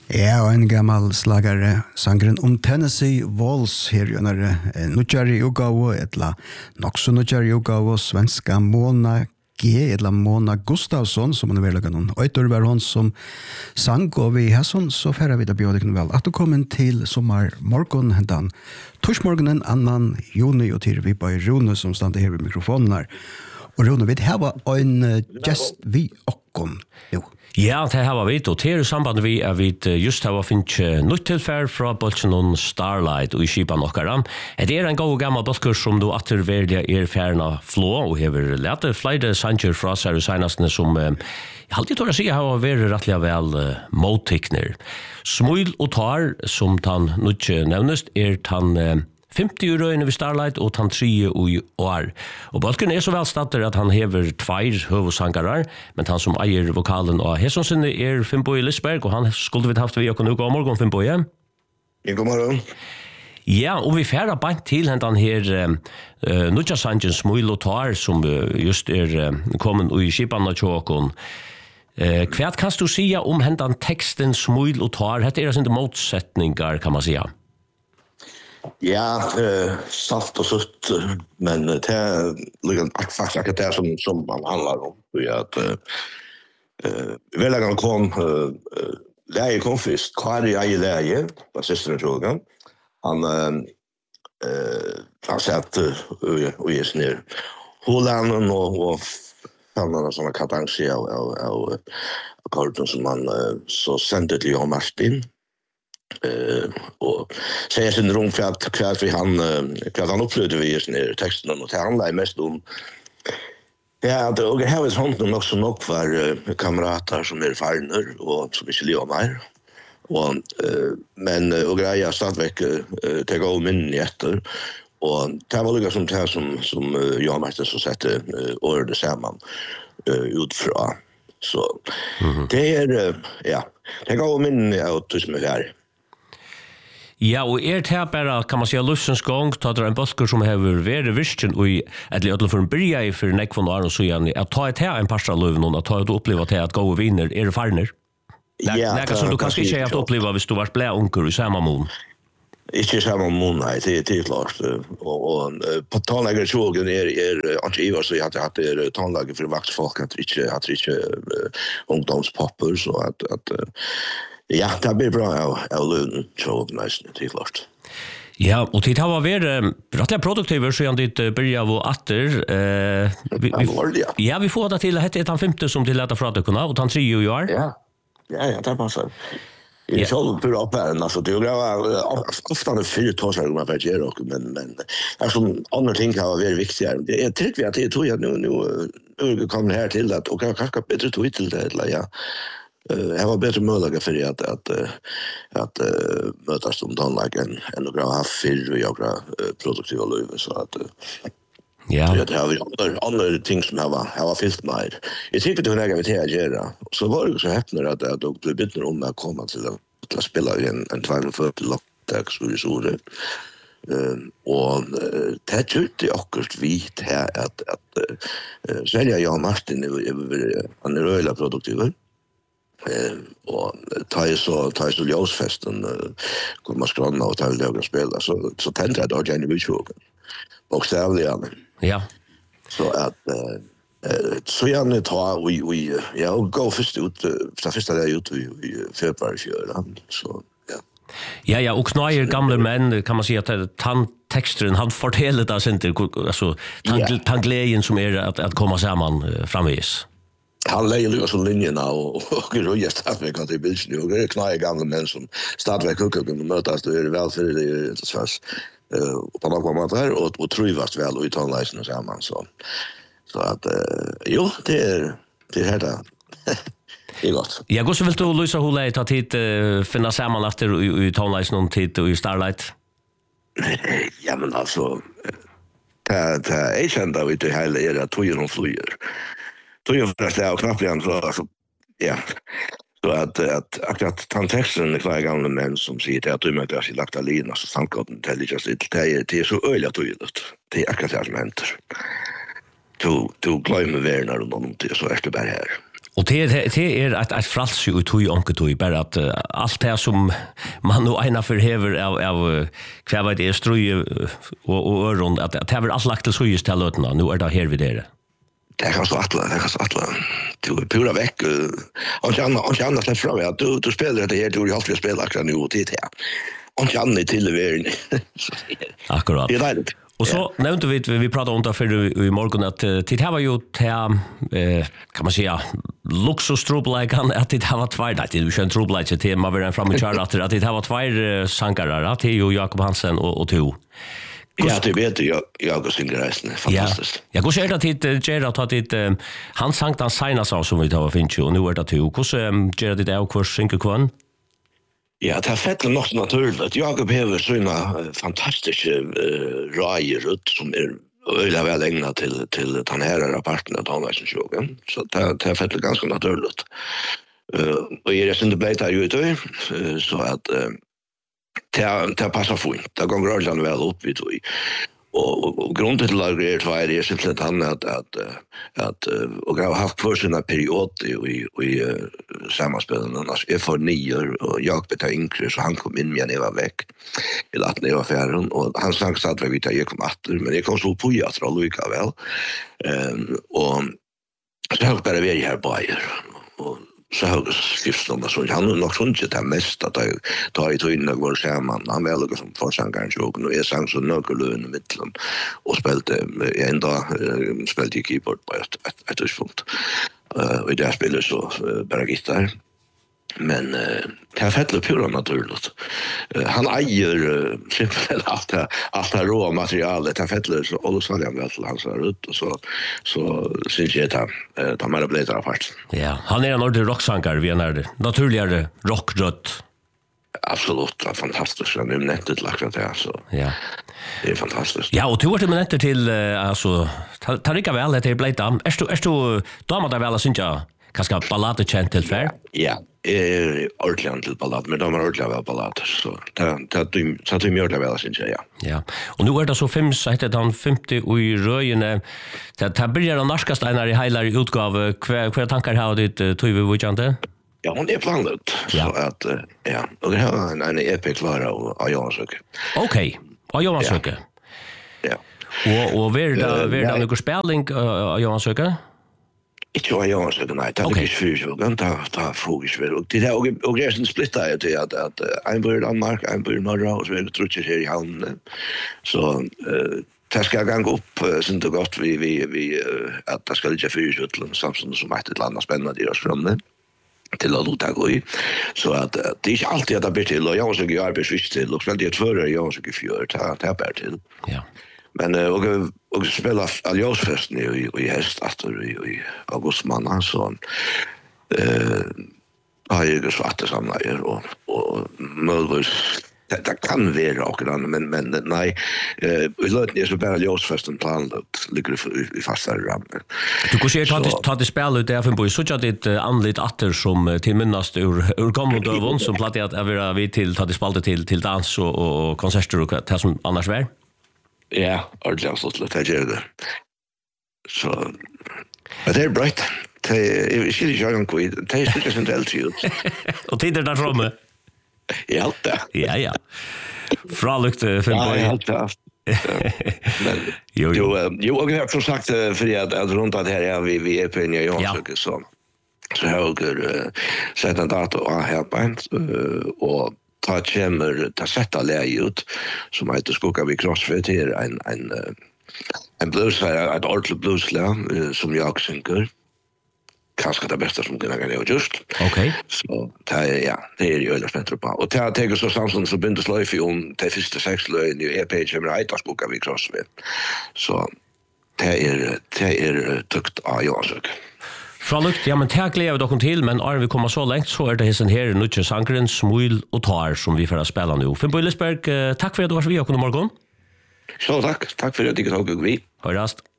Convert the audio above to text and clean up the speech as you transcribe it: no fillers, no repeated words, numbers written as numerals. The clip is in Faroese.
Ja, og en gammal slagare, sangren om Tennessee Walls her i under nutjari utgave, etla nokso nutjari utgave, svenska Mona G, etla Mona Gustafsson, som han er verlaga noen. Og etter var hon som sang, og vi har så færre vi da bjør deg vel. At du kom inn til sommermorgon, hentan torsmorgonen, annan juni, og til vi bare Rune, som stande her ved mikrofonen her. Og Rune, vi har en gest vi okkon, jo. Ja, det har vi, og til samband vi er vi just har finnet nytt tilfær fra Bolsjenon Starlight og i Kipan okkara. Det er en god gammel bolker som du atterverdig er fjerna flå, og hever lete flere sanger fra seg og senastene som alltid tår å si har vært rettelig vel mottikner. Smuil og tar, som tan nytt nevnest, er tan 50 euro inne ved Starlight og han 3 i år. Og Bolken er så velstatter at han hever 2 høvsangarar, men han som eier vokalen og Hesonsinne er Finnboe Lisberg, og han skulle vi haft vi og nå god morgen, Finnboe. Ja, god morgen. Ja, og vi færa bant til hentan her Nutja Sanjen Smuil og Tar, som just er kommet i Kipan og Tjåkon. Hva kan du sia om hentan teksten Smuil og Tar? Hette er sin motsetningar, kan man sia. Ja, salt og sutt, men det er faktisk akkurat det som man handlar om. At veldig kom, Leie kom først, Kari Eie Leie, var søsteren tror jeg. Han satt og gis ned Hålanden og fann en sånn katansi av akkorden som han så sendte til Johan Martin. Og säger sin rum för att han upplevde vi just när texten och det handlar mest om det och här är sånt nog som nog för kamrater som är farner och som inte lever mer och men och grejer stadväck ta gå min efter och det var liksom det som jag måste så sätta ordet samman utfra så det är ja det går min ut som är här. Ja, og det her bare, kan man si, lussens gang, ta det en bolker som har vært virken, og eller ødelig for en byrja i for nekvån og så igjen, at ta et her en parst av løven, og ta et oppleva til at gode viner er farner. Nekka som du kanskje ikke har oppleva hvis du var ble unger i samme mån. Ikke i samme mån, nei, det er klart. Og på tannlegger tjogen er ikke iver, så jeg hadde hatt tannlegger for vaksfolk, at det ikke ungdomspapper, så at ja, det blir bra av lønnen, tror jeg nesten, det er klart. Ja, og tid har vært rettelig produktiver, så gjerne ditt byrja av atter. Ja, vi får det til, hette han 50 som til dette fra døkkene, og han 3 i år. Ja, det passer. Jeg så på oppæren, altså, det er ofte 4 tåser om jeg vet gjør dere, men det er som andre ting kan være viktigere. Jeg tror at jeg tror at nå kommer her til at, og kanskje bedre tog til det, eller ja. Jag var bättre möjlighet för att mötas om tonlag än att ha fyr och jaga produktiva liv så att ja det har vi andra ting som har var fyllt med. Jag tycker det är något vi att göra. Så var det så häpnar att det blev bättre om att komma till att spela en 240 locktax så vi så det. Och det tyckte jag också vitt här att sälja Jan Martin han är röjla produktiva. Och ta så ljusfesten kommer skranna och ta det spela så tänkte jag då Jenny Bichwoken bokstavligen ja så att så gärna ta vi ja gå först ut första där ut i februari så ja och knäer gamla män kan man säga att texten han fortäller det inte alltså tanglejen som är att komma samman framvis. Han lägger så linjerna och röjer stadväck att det bilden och det knäger gamla män som stadväck och mötas det är väl för det är så svårt på något sätt där och trivas väl och utan läsning samman så att jo det är här där. Det är gott. Jag går så vill du Luisa hur lite tid finna samman efter i tonläsning någon tid och i Starlight. Ja men alltså det är kända vid det hela är att tojen flyger. Tojen förresten och knappt igen så alltså ja. Så att akkurat texten är kvar gamla män som säger att du möter sig lagt alina så sankar den intelligence det är så öliga tojet. Det är akkurat det som händer. Du glömmer världen runt om det så är det bara här. Och det är ett frals ju tog onke tog bara att allt det som man nu ena förhäver av kvar det är ströje och öron att det har allt lagt till så just tillåtna nu är det här vid det. Det kan så attla. Du är pura veck. Och Janna släpp fram att du spelar det här du har alltid spelat kan nu och det här. Och Janna till leverering. Akkurat. Det är det. Och så nämnde vi pratade om det för i morgon att det här var ju kan man säga luxustrobleikan att det här var två det är ju en trobleik till man vill fram och köra att det här var två sankarar till ju Jakob Hansen och Theo. Ja, det vet jag och Singreisen fantastiskt. Ja, hur ser det att Gerard har det han sang den senast som vi tar finns ju och nu är det Theo. Hur Gerard det är och synker kvann? Ja, det har fett något naturligt. Jakob behöver såna fantastiska rajerut som är öliga väl ägnat till den här rapporten av Tonvarsensjogen. Så det har fett ganska naturligt. Och är det inte blivit här ute så att det passar fint. Det går rörligt väl upp vid tog. Och grunden till att det är simpelt att och jag har haft för sina perioder i sammanspelen annars är för 9 och jag betar inkre så han kom in med när jag var väck eller att när jag var färdig och han sang så att vi tar jag kom åter men jag kom så på jag tror lika väl och så har bara vi här på och så har det skrivstundan så han har nog funnit det mest att ta i tydligen går samman han väl som försångaren och nu är sang så någorlunda mitten och spelte ända spelte i keyboard på ett tidspunkt och det spelar så bara gitarr men det har fett pura naturligt han äger simpelt allt det rå materialet det fettler så olusaliga väl han så ut och så syns jag att de har blivit apart. Ja, han är en ordentlig rocksankare vi är naturligare rockrött. Absolut, fantastiskt. Han är nettet lagt det så. Ja. Det är fantastiskt. Ja, och du har till netter till alltså Tarika väl det är blivit är du damer där väl syns jag kanske ballader känt till för? Ja, ordentligt till ballad, men de har ordentligt väl ballader så det mjöl väl syns jag. Ja. Och nu är det så 5 så heter den 50 och i röjene det börjar den norska stenar i hela utgåva kvar tankar har det tog vi vujante? Ja, hon är planlagt så att ja, och det har en EP klara och Johansöke. Okej. Och Johansöke. Ja. Och är det någon spelning Johansöke? Ikke var jeg også, nei, det er ikke fyrsjogen, det er fokusver. Og det er også splittet til at en bor i Danmark, en bor i Norra, og så er det trutcher her i havnen. Så det skal gange opp, synes det godt, vi at det skal ikke fyrsjogen, samtidig som et eller annet spennende i røskrønne til å lute gå i. Så at det er ikke alltid at det blir til, og jeg har også ikke arbeidsvist til, og spennende i et fører, jeg har også ikke fjør, det er bare til. Ja. Men och spela Alliansfesten i höst efter i augustmånad så har jag så att det samla och möjligtvis det kan vara och men nej vi låter det så bara Alliansfesten planerat ligger i fasta ram. Du kan se ta det spel ut där för på så att det anlit åter som till minnast ur gamla dövon som plattat att vara vi till ta det spalte till dans och konserter och det som annars var. Ja, ordentligt så det gör det. Så men det är bra. Det är ju så en kul. Det är så centralt ju. Och tider där framme. Ja, ja. Fralukt för ja. Men jo, och jag har som sagt för att runt att här vi är på en Johansöke så har jag sett en dator här på och ta kommer ta sätta läge ut som heter Skogga vi Crossfit här en blues ett ordentligt blueslä som jag synker kanske det bästa som kan jag just. Okej. Så det är ju väldigt spännande på. Och det tar så Samson så börjar slöjf om det första 6 löjen i EP kommer att Skogga vi Crossfit. Så det är tukt av Johansök. Fralukt, ja, men tack lever dock till, men om vi kommer så långt så är det hessen här Nutje Sankren, Smuil och Tar som vi får spela nu. Finn Bøylesberg, tack för att du var så vi och morgon. Så tack för att du tog vi. Hörast.